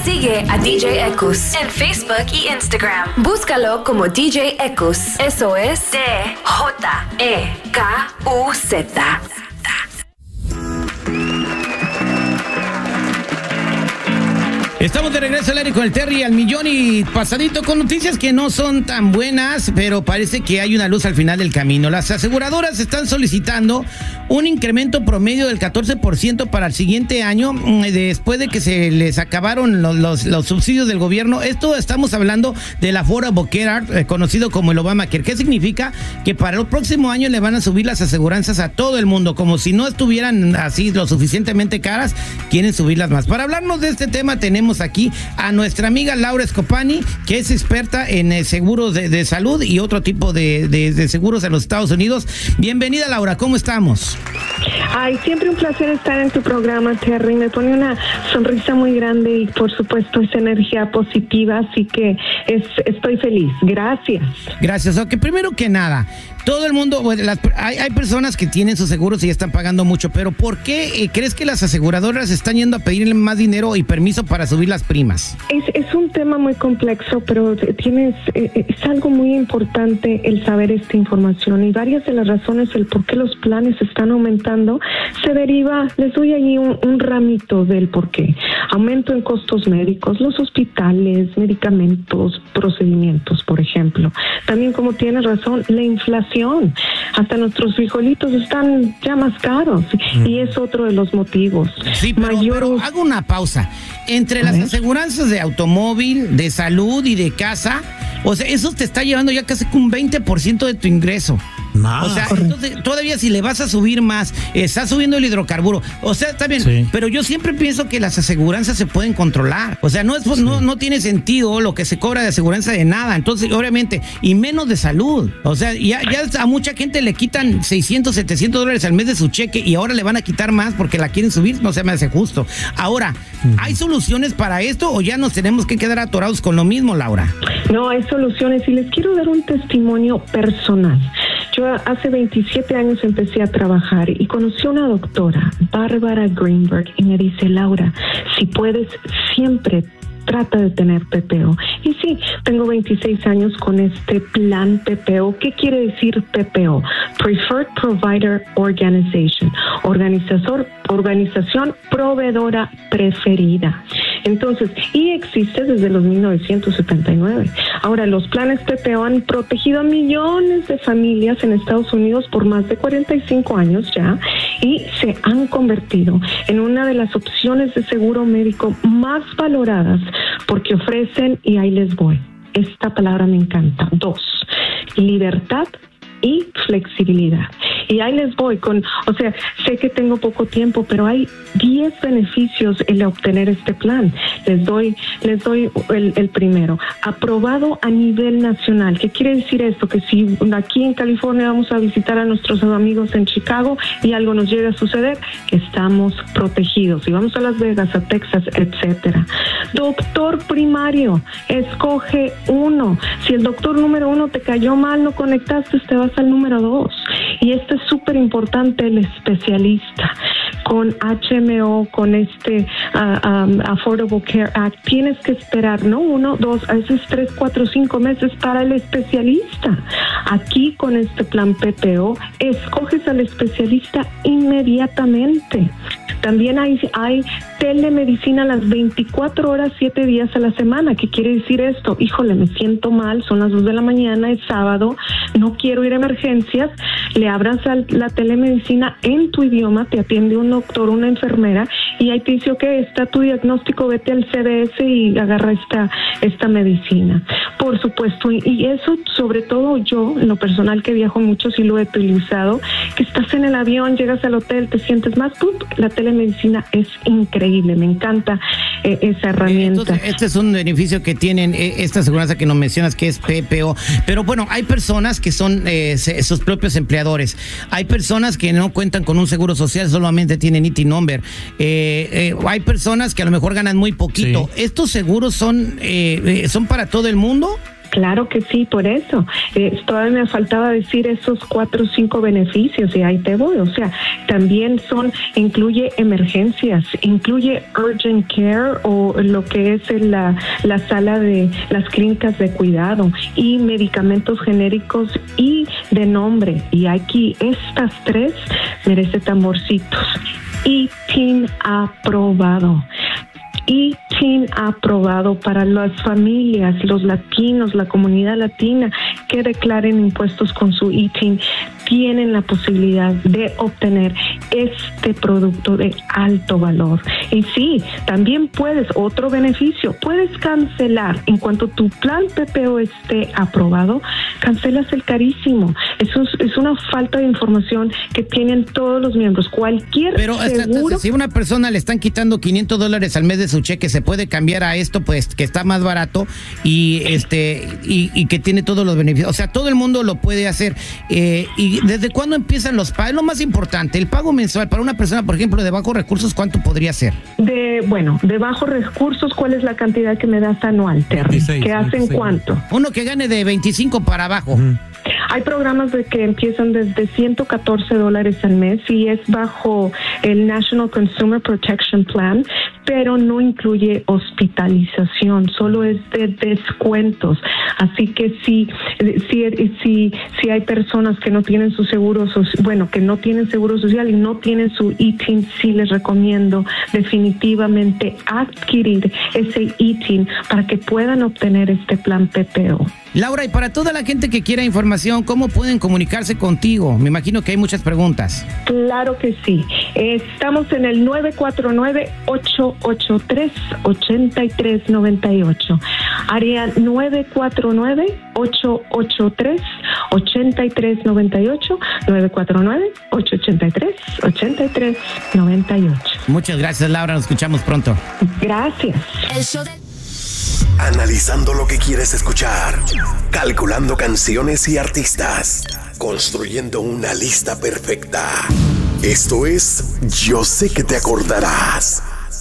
Sigue a DJ Ekus en Facebook y Instagram. Búscalo como DJ Ekus. Eso es DJEKUZ. Estamos de regreso al aire con el Terry al millón y pasadito con noticias que no son tan buenas, pero parece que hay una luz al final del camino. Las aseguradoras están solicitando un incremento promedio del 14% para el siguiente año, después de que se les acabaron los subsidios del gobierno. Esto estamos hablando del Affordable Care Act, conocido como el Obamacare. ¿Qué significa? Que para el próximo año le van a subir las aseguranzas a todo el mundo, como si no estuvieran así lo suficientemente caras, quieren subirlas más. Para hablarnos de este tema tenemos aquí a nuestra amiga Laura Scopani, que es experta en seguros de salud y otro tipo de seguros en los Estados Unidos. Bienvenida, Laura, ¿cómo estamos? Ay, siempre un placer estar en tu programa, Terry. Me pone una sonrisa muy grande y por supuesto esa energía positiva, así que estoy feliz. Gracias. Gracias. Ok, primero que nada, todo el mundo, hay personas que tienen sus seguros y ya están pagando mucho, pero ¿por qué crees que las aseguradoras están yendo a pedirle más dinero y permiso para subir las primas? Es un tema muy complejo, pero es algo muy importante el saber esta información, y varias de las razones el por qué los planes están aumentando se deriva, les doy ahí un ramito del por qué. Aumento en costos médicos, los hospitales, medicamentos, procedimientos, por ejemplo. También, como tienes razón, la inflación. Hasta nuestros frijolitos están ya más caros y es otro de los motivos. Sí, pero hago una pausa. Entre las aseguranzas de automóvil, de salud y de casa, o sea, eso te está llevando ya casi un 20% de tu ingreso. O sea, entonces, todavía si le vas a subir más, está subiendo el hidrocarburo. O sea, está bien, sí, pero yo siempre pienso que las aseguranzas se pueden controlar. O sea, no tiene sentido lo que se cobra de aseguranza de nada. Entonces, obviamente, y menos de salud. O sea, ya a mucha gente le quitan 600, 700 dólares al mes de su cheque y ahora le van a quitar más porque la quieren subir. No se me hace justo. Ahora, ¿hay soluciones para esto o ya nos tenemos que quedar atorados con lo mismo, Laura? No, hay soluciones y les quiero dar un testimonio personal. Yo hace 27 años empecé a trabajar y conocí a una doctora, Bárbara Greenberg, y me dice: Laura, si puedes, siempre trata de tener PPO. Y sí, tengo 26 años con este plan PPO. ¿Qué quiere decir PPO? Preferred Provider Organization. Organización proveedora preferida. Entonces, y existe desde los 1979. Ahora, los planes PPO han protegido a millones de familias en Estados Unidos por más de 45 años ya, y se han convertido en una de las opciones de seguro médico más valoradas porque ofrecen, y ahí les voy, esta palabra me encanta, 2, libertad y flexibilidad. Y ahí les voy o sea, sé que tengo poco tiempo, pero hay 10 beneficios en obtener este plan. Les doy el primero. Aprobado a nivel nacional. ¿Qué quiere decir esto? Que si aquí en California vamos a visitar a nuestros amigos en Chicago y algo nos llega a suceder, estamos protegidos. Si vamos a Las Vegas, a Texas, etcétera. Doctor primario, escoge uno. Si el doctor número 1 te cayó mal, no conectaste, te vas al número 2. Y esto es súper importante, el especialista. Con HMO, con Affordable Care Act, tienes que esperar, no 1, 2, a veces 3, 4, 5 meses para el especialista. Aquí con este plan PPO, escoges al especialista inmediatamente. También hay telemedicina las 24 horas, 7 días a la semana. ¿Qué quiere decir esto? Híjole, me siento mal, son las 2 de la mañana, es sábado, no quiero ir a emergencias. Le abras la telemedicina en tu idioma, te atiende un doctor, una enfermera, y ahí te dice: ok, está tu diagnóstico, vete al CVS y agarra esta medicina. Por supuesto, y eso sobre todo yo, en lo personal que viajo mucho, sí lo he utilizado, que estás en el avión, llegas al hotel, te sientes más, la telemedicina es increíble, me encanta esa herramienta. Entonces, este es un beneficio que tienen esta aseguranza que nos mencionas, que es PPO. Pero bueno, hay personas que son sus propios empleadores. Hay personas que no cuentan con un seguro social, solamente tienen IT number. Hay personas que a lo mejor ganan muy poquito. Sí. ¿Estos seguros son para todo el mundo? Claro que sí, por eso. Todavía me faltaba decir esos 4 o 5 beneficios y ahí te voy. O sea, también incluye emergencias, incluye urgent care o lo que es la sala de las clínicas de cuidado y medicamentos genéricos y de nombre. Y aquí estas 3 merece tamborcitos. ITIN aprobado. ITIN aprobado para las familias, los latinos, la comunidad latina que declaren impuestos con su ITIN, tienen la posibilidad de obtener este producto de alto valor. Y sí, también otro beneficio, puedes cancelar en cuanto tu plan PPO esté aprobado, cancelas el carísimo. Eso es una falta de información que tienen todos los miembros. Pero seguro, si a una persona le están quitando $500 al mes de su cheque, se puede cambiar a esto, pues, que está más barato y que tiene todos los beneficios. O sea, todo el mundo lo puede hacer. ¿Y desde cuándo empiezan los pagos? Lo más importante, el pago mensual para una persona, por ejemplo, de bajos recursos, ¿cuánto podría ser? De bajos recursos, ¿cuál es la cantidad que me das anual, Terry? 26, ¿Qué hacen 26. cuánto? Uno que gane de 25 para abajo. Hay programas que empiezan desde $114 al mes y es bajo el National Consumer Protection Plan, pero no incluye hospitalización, solo es de descuentos. Así que si hay personas que no tienen su seguro social, que no tienen seguro social y no tienen su ITIN, sí les recomiendo definitivamente adquirir ese ITIN para que puedan obtener este plan PPO. Laura, y para toda la gente que quiera información, ¿cómo pueden comunicarse contigo? Me imagino que hay muchas preguntas. Claro que sí. Estamos en el 949-883-8398. Área 949-883-8398. 949-883-8398. Muchas gracias, Laura. Nos escuchamos pronto. Gracias. El show de... Analizando lo que quieres escuchar, calculando canciones y artistas, construyendo una lista perfecta. Esto es Yo sé que te acordarás.